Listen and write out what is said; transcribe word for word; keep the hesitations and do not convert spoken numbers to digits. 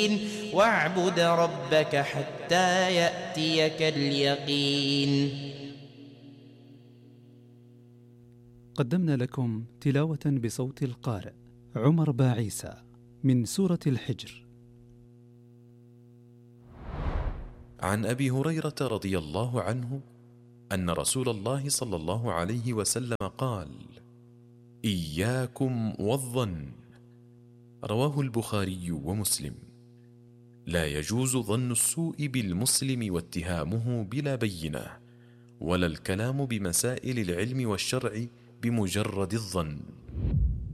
واعبد ربك حتى يأتيك اليقين. قدمنا لكم تلاوة بصوت القارئ عمر باعيسى من سورة الحجر. عن أبي هريرة رضي الله عنه أن رسول الله صلى الله عليه وسلم قال: إياكم والظن. رواه البخاري ومسلم. لا يجوز ظن السوء بالمسلم واتهامه بلا بينة، ولا الكلام بمسائل العلم والشرع بمجرد الظن.